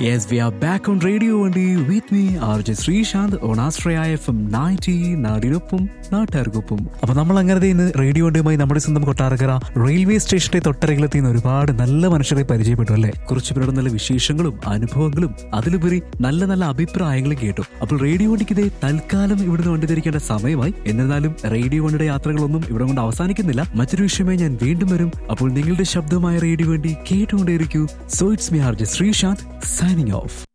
Yes, we are back on Radio Vandi with me, RJ Srishant, on Astraya FM 90, നാടിനൊപ്പം നാട്ടുകാർക്കൊപ്പം. അപ്പൊ നമ്മൾ അങ്ങനെ ഇന്ന് റേഡിയോ വണ്ടിയുമായി നമ്മുടെ സ്വന്തം കൊട്ടാരക്കര റെയിൽവേ സ്റ്റേഷന്റെ തൊട്ടരകിലെത്തി ഒരുപാട് നല്ല മനുഷ്യരെ പരിചയപ്പെട്ടു അല്ലേ. കുറച്ചു പേരുടെ നല്ല വിശേഷങ്ങളും അനുഭവങ്ങളും അതിലുപരി നല്ല നല്ല അഭിപ്രായങ്ങളും കേട്ടു. അപ്പോൾ റേഡിയോ വണ്ടിക്ക് ഇതേ തൽക്കാലം ഇവിടുന്ന് വണ്ടി തിരിക്കേണ്ട സമയമായി. എന്നിരുന്നാലും റേഡിയോ വണ്ടിയുടെ യാത്രകളൊന്നും ഇവിടെ കൊണ്ട് അവസാനിക്കുന്നില്ല. മറ്റൊരു വിഷയമായി ഞാൻ വീണ്ടും വരും. അപ്പോൾ നിങ്ങളുടെ ശബ്ദമായ റേഡിയോ വണ്ടി കേട്ടുകൊണ്ടേയിരിക്കൂ. So it's me RJ Srishant signing off.